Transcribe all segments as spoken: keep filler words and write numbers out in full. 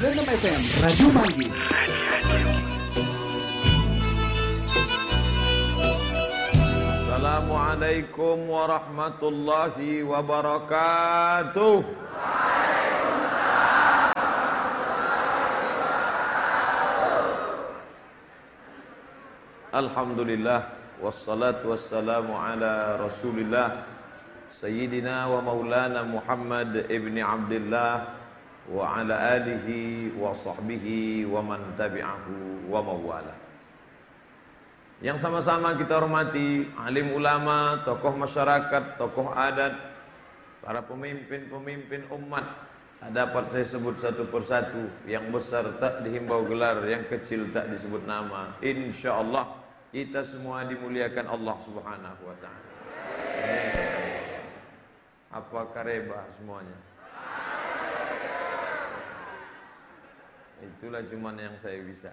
sembilan puluh enam F M Radio Manggis. Assalamualaikum warahmatullahi wabarakatuh. Alhamdulillah wassalatu wassalamu ala Rasulillah Sayyidina wa maulana Muhammad ibni Abdullah wa ala alihi wa sahbihi wa man tabi'ahu wa mawala. Yang sama-sama kita hormati alim ulama, tokoh masyarakat, tokoh adat, para pemimpin-pemimpin umat. Dapat saya sebut satu persatu. Yang besar tak dihimbau gelar, yang kecil tak disebut nama. Insyaallah kita semua dimuliakan Allah Subhanahu wa taala. Apa kareba semuanya? Itulah cuman yang saya bisa.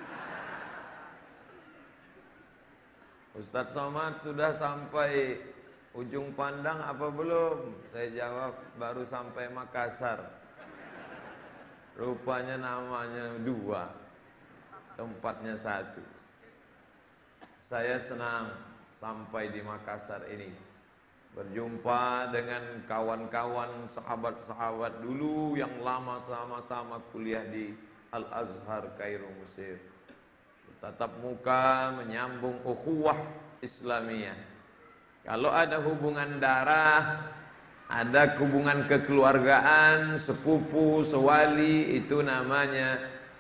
Ustadz Somad sudah sampai ujung pandang apa belum? Saya jawab baru sampai Makassar. Rupanya namanya dua, tempatnya satu. Saya senang sampai di Makassar ini, berjumpa dengan kawan-kawan sahabat-sahabat dulu yang lama sama-sama kuliah di Al-Azhar Kairo Mesir. Tatap muka menyambung ukhuwah Islamiyah. Kalau ada hubungan darah, ada hubungan kekeluargaan, sepupu, sewali, itu namanya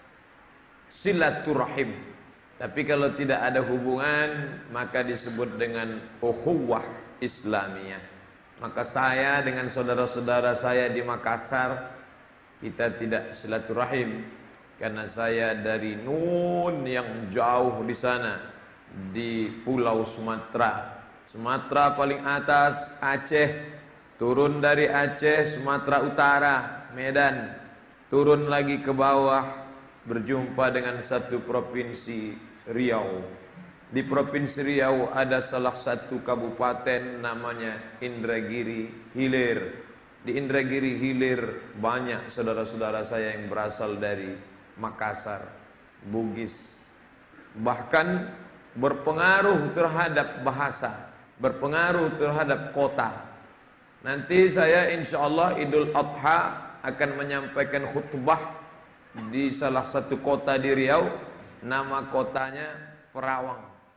silaturahim. Tapi kalau tidak ada hubungan, maka disebut dengan ukhuwah Islamiyah. Maka saya dengan saudara-saudara saya di Makassar, kita tidak silaturahim, karena saya dari Nun yang jauh di sana, di Pulau Sumatera. Sumatera paling atas, Aceh. Turun dari Aceh, Sumatera Utara, Medan. Turun lagi ke bawah, berjumpa dengan satu provinsi, Riau. Di provinsi Riau ada salah satu kabupaten namanya Indragiri Hilir. Di Indragiri Hilir banyak saudara-saudara saya yang berasal dari Makassar, Bugis. Bahkan berpengaruh terhadap bahasa, berpengaruh terhadap kota. Nanti saya insya Allah Idul Adha akan menyampaikan khutbah di salah satu kota di Riau. Nama kotanya Perawang.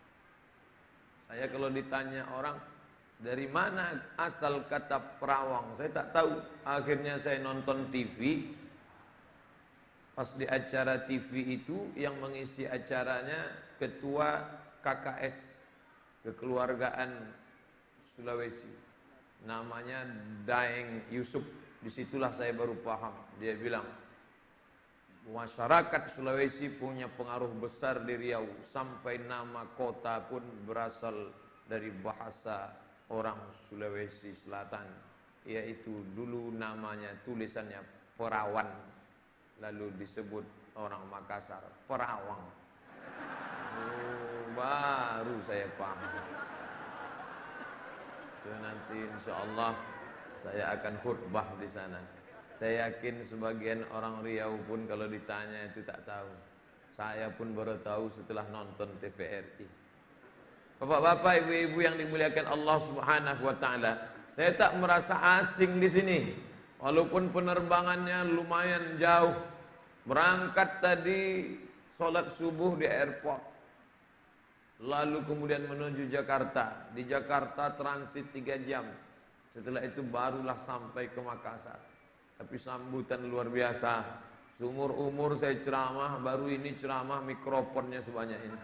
Saya kalau ditanya orang dari mana asal kata Perawang, saya tak tahu. Akhirnya saya nonton T V. Pas di acara T V itu yang mengisi acaranya ketua K K S Kekeluargaan Sulawesi, namanya Daeng Yusuf. Disitulah saya baru paham. Dia bilang masyarakat Sulawesi punya pengaruh besar di Riau, sampai nama kota pun berasal dari bahasa orang Sulawesi Selatan, yaitu dulu namanya tulisannya Perawan, lalu disebut orang Makassar Perawang. Oh, baru saya paham. So, nanti insya Allah saya akan khutbah di sana. Saya yakin sebagian orang Riau pun kalau ditanya itu tak tahu. Saya pun baru tahu setelah nonton T V R I. Bapak-bapak, ibu-ibu yang dimuliakan Allah Subhanahu wa taala, saya tak merasa asing di sini. Walaupun penerbangannya lumayan jauh. Berangkat tadi sholat subuh di airport, lalu kemudian menuju Jakarta. Di Jakarta transit tiga jam. Setelah itu barulah sampai ke Makassar. Tapi sambutan luar biasa. Seumur umur saya ceramah, baru ini ceramah mikrofonnya sebanyak ini.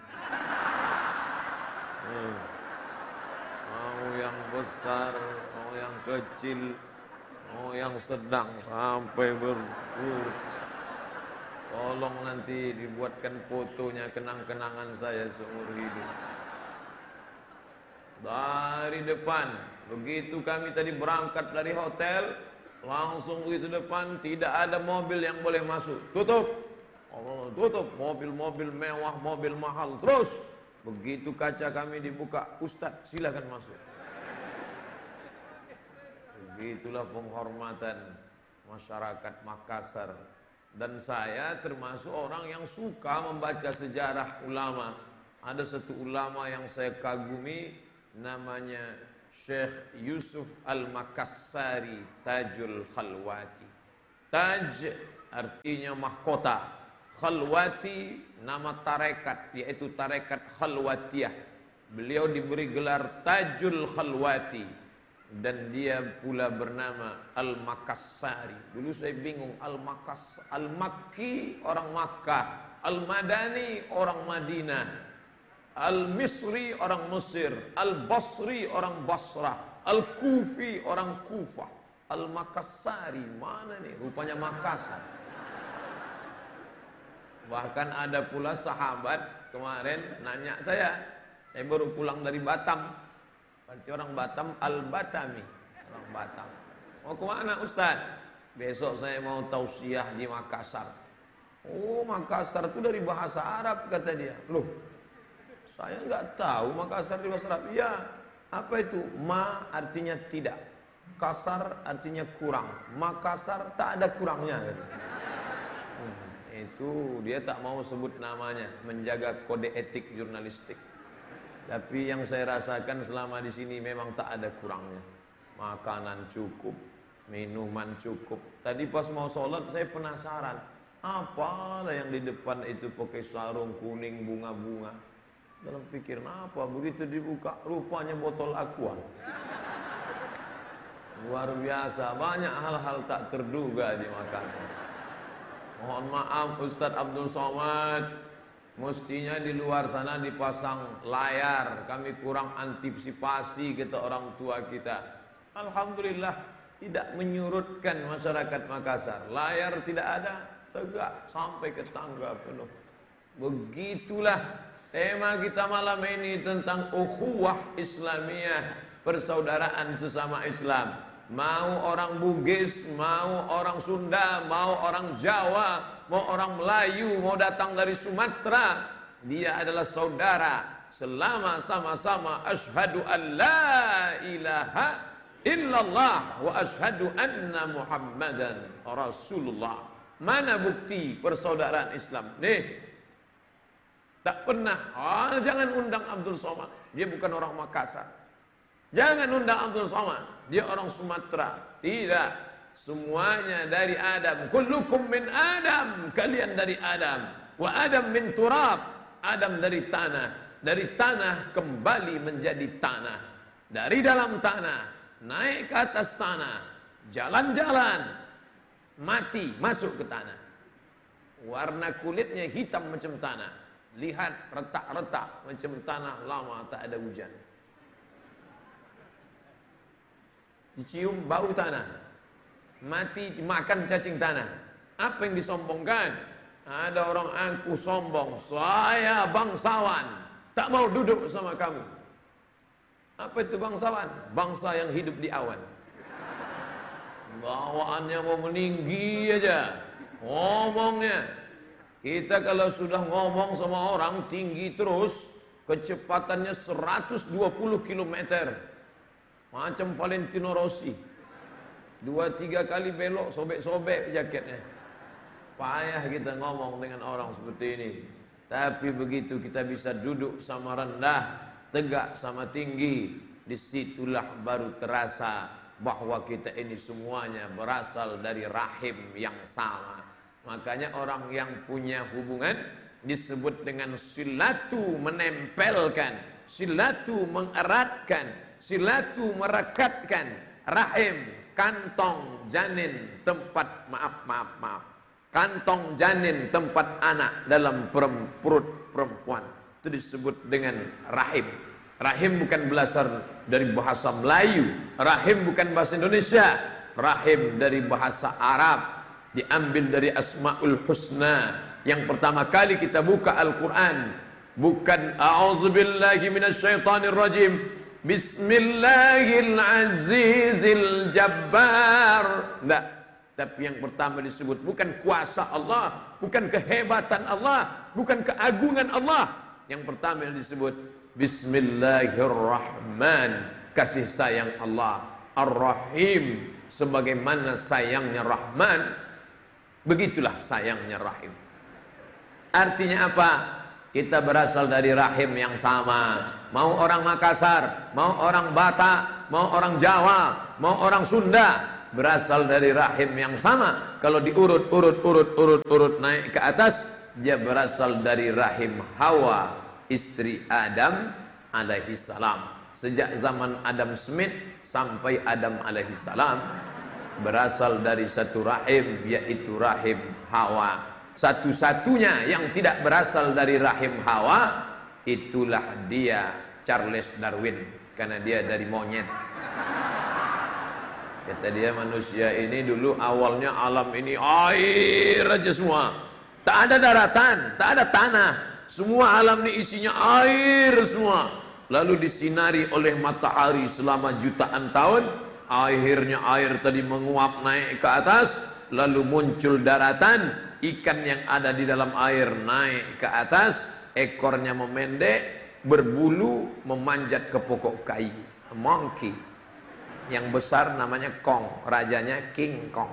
Hmm. Mau yang besar, mau yang kecil, mau yang sedang, sampai ber uh. Tolong nanti dibuatkan fotonya, kenang-kenangan saya seumur hidup. Dari depan, begitu kami tadi berangkat dari hotel, langsung begitu depan tidak ada mobil yang boleh masuk. Tutup, oh, tutup, mobil-mobil mewah, mobil mahal. Terus begitu kaca kami dibuka, Ustadz silakan masuk. Begitulah penghormatan masyarakat Makassar Dan saya termasuk orang yang suka membaca sejarah ulama. Ada satu ulama yang saya kagumi, namanya Syekh Yusuf Al-Makassari Tajul Khalwati. Taj artinya mahkota, Khalwati nama tarekat, yaitu tarekat Khalwatiyah. Beliau diberi gelar Tajul Khalwati. Dan dia pula bernama Al-Makassari. Dulu saya bingung, Al-Makas, Al-Makki orang Makkah, Al-Madani orang Madinah, Al-Misri orang Mesir, Al-Basri orang Basrah, Al-Kufi orang Kufah. Al-Makassari mana nih? Rupanya Makassar. Bahkan ada pula sahabat kemarin nanya saya, saya baru pulang dari Batam. Berarti orang Batam, Al-Batami, orang Batam. Mau kemana Ustaz? Besok saya mau tausiah di Makassar. Oh, Makassar itu dari bahasa Arab kata dia. Loh, saya nggak tahu Makassar di bahasa Arab. Ya, apa itu? Ma artinya tidak, kasar artinya kurang. Makassar tak ada kurangnya. Hmm, itu dia tak mau sebut namanya, menjaga kode etik jurnalistik. Tapi yang saya rasakan selama di sini memang tak ada kurangnya. Makanan cukup, minuman cukup. Tadi pas mau sholat saya penasaran, apalah yang di depan itu pakai sarung kuning bunga-bunga. Dalam pikir apa? Begitu dibuka rupanya botol aqua. Luar biasa, banyak hal-hal tak terduga di Makassar. Mohon maaf Ustadz Abdul Somad, mestinya di luar sana dipasang layar. Kami kurang antisipasi kata orang tua kita. Alhamdulillah tidak menyurutkan masyarakat Makassar. Layar tidak ada, tegak sampai ke tangga penuh. Begitulah tema kita malam ini tentang ukhuwah Islamiyah, persaudaraan sesama Islam. Mau orang Bugis, mau orang Sunda, mau orang Jawa, mau orang Melayu, mau datang dari Sumatera, dia adalah saudara selama sama-sama asyhadu an la ilaha illallah wa asyhadu anna Muhammadan Rasulullah. Mana bukti persaudaraan Islam? Nih, tak pernah. Oh, jangan undang Abdul Somad, dia bukan orang Makassar. Jangan undang Abdul Somad, dia orang Sumatera. Tidak, semuanya dari Adam. Kullukum min Adam, kalian dari Adam. Wa Adam min turab, Adam dari tanah. Dari tanah kembali menjadi tanah. Dari dalam tanah naik ke atas tanah, jalan-jalan, mati masuk ke tanah. Warna kulitnya hitam macam tanah. Lihat retak-retak macam tanah lama tak ada hujan. Dicium bau tanah, mati makan cacing tanah. Apa yang disombongkan? Ada orang aku sombong, saya bangsawan, tak mau duduk sama kamu. Apa itu bangsawan? Bangsa yang hidup di awan. Bawaannya mau meninggi aja ngomongnya. Kita kalau sudah ngomong sama orang tinggi terus, kecepatannya seratus dua puluh kilometer. Macam Valentino Rossi, dua tiga kali belok sobek-sobek jaketnya. Payah kita ngomong dengan orang seperti ini. Tapi begitu kita bisa duduk sama rendah, tegak sama tinggi, disitulah baru terasa bahwa kita ini semuanya berasal dari rahim yang sama. Makanya orang yang punya hubungan disebut dengan silatu, menempelkan, silatu mengeratkan, silatu merekatkan rahim, kantong janin tempat maaf maaf maaf kantong janin tempat anak dalam perut perempuan itu disebut dengan rahim. Rahim bukan berasal dari bahasa Melayu, rahim bukan bahasa Indonesia, rahim dari bahasa Arab, diambil dari Asmaul Husna. Yang pertama kali kita buka Al-Quran bukan a'udzubillahi minasyaitonir rajim, Bismillahirrahmanirrahim Jabbar. Enggak. Tapi yang pertama disebut bukan kuasa Allah, bukan kehebatan Allah, bukan keagungan Allah. Yang pertama yang disebut Bismillahirrahman, kasih sayang Allah. Ar-Rahim, sebagaimana sayangnya Rahman. Begitulah sayangnya rahim. Artinya apa? Kita berasal dari rahim yang sama. Mau orang Makassar, mau orang Batak, mau orang Jawa, mau orang Sunda, berasal dari rahim yang sama. Kalau diurut, urut, urut, urut, urut naik ke atas, dia berasal dari rahim Hawa, istri Adam alaihi salam. Sejak zaman Adam Smith sampai Adam alaihi salam, berasal dari satu rahim, yaitu rahim Hawa. Satu-satunya yang tidak berasal dari rahim Hawa, itulah dia Charles Darwin, karena dia dari monyet. Kata dia, manusia ini dulu awalnya alam ini air aja semua, tak ada daratan, tak ada tanah, semua alam ini isinya air semua. Lalu disinari oleh matahari selama jutaan tahun, akhirnya air tadi menguap naik ke atas, lalu muncul daratan, ikan yang ada di dalam air naik ke atas, ekornya memendek, berbulu, memanjat ke pokok kayu. Monkey. Yang besar namanya Kong, rajanya King Kong.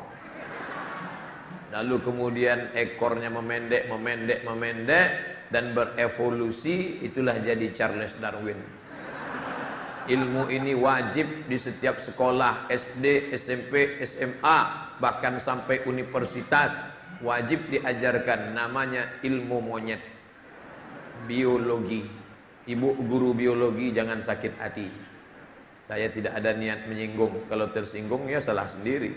Lalu kemudian ekornya memendek, memendek, memendek, dan berevolusi, itulah jadi Charles Darwin. Ilmu ini wajib di setiap sekolah S D, S M P, S M A, bahkan sampai universitas wajib diajarkan, namanya ilmu monyet, biologi. Ibu guru biologi jangan sakit hati. Saya tidak ada niat menyinggung, kalau tersinggung ya salah sendiri.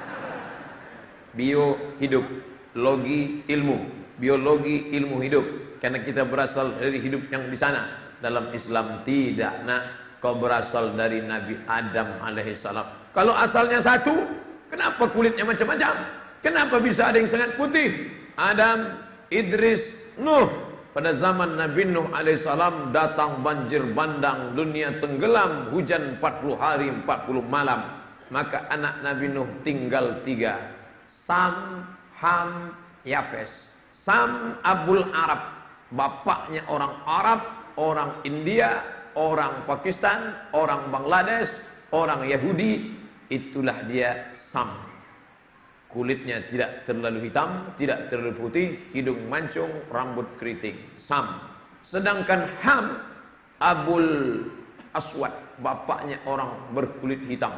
Bio hidup, logi ilmu, biologi ilmu hidup, karena kita berasal dari hidup yang di sana. Dalam Islam tidak, nak, kau berasal dari Nabi Adam alaihissalam. Kalau asalnya satu, kenapa kulitnya macam-macam? Kenapa bisa ada yang sangat putih? Adam, Idris, Nuh. Pada zaman Nabi Nuh alaihissalam datang banjir bandang, dunia tenggelam, hujan empat puluh hari empat puluh malam. Maka anak Nabi Nuh tinggal tiga, Sam, Ham, Yafes. Sam Abul Arab, bapaknya orang Arab, orang India, orang Pakistan, orang Bangladesh, orang Yahudi. Itulah dia Sam. Kulitnya tidak terlalu hitam, tidak terlalu putih, hidung mancung, rambut keriting. Sam. Sedangkan Ham, Abul Aswad, bapaknya orang berkulit hitam.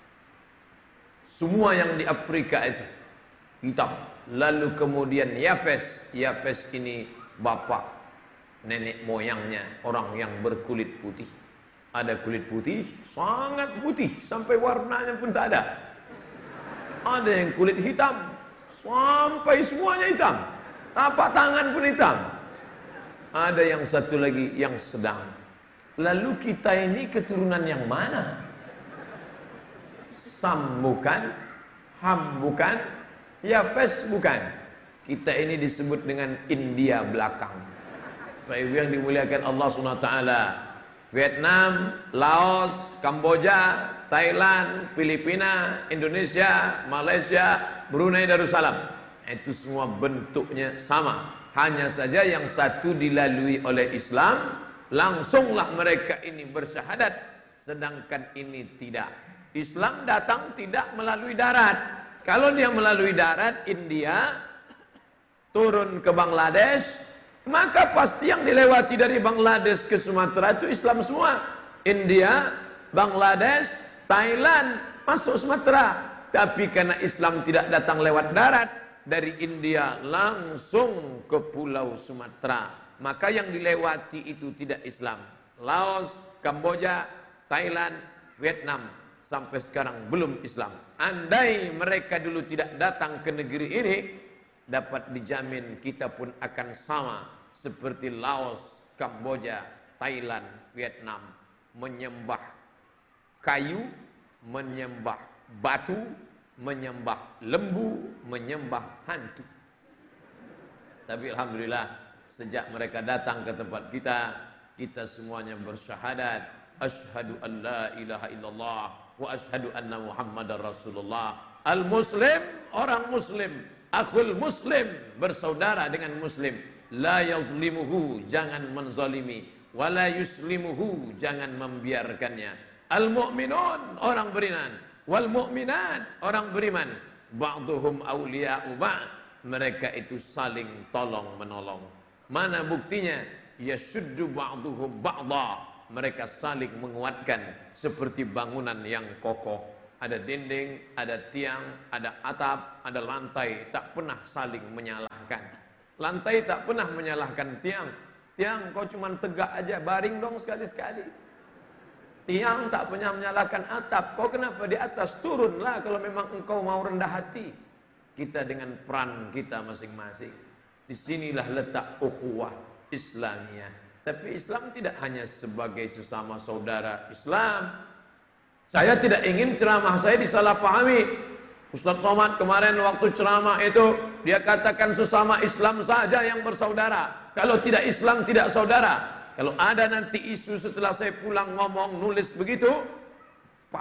Semua yang di Afrika itu hitam. Lalu kemudian Yafes, Yafes ini bapak nenek moyangnya orang yang berkulit putih. Ada kulit putih, sangat putih, sampai warnanya pun tak ada. Ada yang kulit hitam, sampai semuanya hitam, tapak tangan pun hitam. Ada yang satu lagi yang sedang. Lalu kita ini keturunan yang mana? Sam bukan, Ham bukan, Yafes bukan. Kita ini disebut dengan India belakang. Bapak Ibu yang dimuliakan Allah subhanahu wa taala, Vietnam, Laos, Kamboja, Thailand, Filipina, Indonesia, Malaysia, Brunei Darussalam, itu semua bentuknya sama. Hanya saja yang satu dilalui oleh Islam, langsunglah mereka ini bersyahadat, sedangkan ini tidak. Islam datang tidak melalui darat. Kalau dia melalui darat, India turun ke Bangladesh, maka pasti yang dilewati dari Bangladesh ke Sumatera itu Islam semua. India, Bangladesh, Thailand, masuk Sumatera. Tapi karena Islam tidak datang lewat darat, dari India langsung ke pulau Sumatera, maka yang dilewati itu tidak Islam. Laos, Kamboja, Thailand, Vietnam, sampai sekarang belum Islam. Andai mereka dulu tidak datang ke negeri ini, dapat dijamin kita pun akan sama seperti Laos, Kamboja, Thailand, Vietnam, menyembah kayu, menyembah batu, menyembah lembu, menyembah hantu. Tapi alhamdulillah, sejak mereka datang ke tempat kita, kita semuanya bersyahadat, asyhadu an la ilaha illallah wa asyhadu anna muhammadar rasulullah. Al-muslim, orang muslim, akhul muslim, bersaudara dengan muslim. La yazlimuhu, jangan menzalimi, wala yuslimuhu, jangan membiarkannya. Al-mu'minun, orang beriman, wal mu'minat, orang beriman, ba'duhum awliya'u ba'd. Mereka itu saling tolong menolong. Mana buktinya? Yashuddu ba'duhum ba'dha. Mereka saling menguatkan seperti bangunan yang kokoh. Ada dinding, ada tiang, ada atap, ada lantai, tak pernah saling menyalahkan. Lantai tak pernah menyalahkan tiang. Tiang kau cuma tegak aja, baring dong sekali-sekali. Tiang tak pernah menyalahkan atap. Kau kenapa di atas? Turunlah kalau memang engkau mau rendah hati. Kita dengan peran kita masing-masing. Disinilah letak ukhuwah Islamiyah. Tapi Islam tidak hanya sebagai sesama saudara Islam. Saya tidak ingin ceramah saya disalahpahami. Ustaz Somad kemarin waktu ceramah itu, dia katakan sesama Islam saja yang bersaudara. Kalau tidak Islam tidak saudara. Kalau ada nanti isu setelah saya pulang ngomong nulis begitu,